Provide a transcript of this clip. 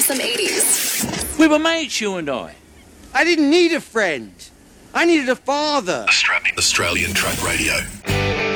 Awesome 80s. We were mates, you and I. I didn't need a friend. I needed a father. Australian Truck Radio.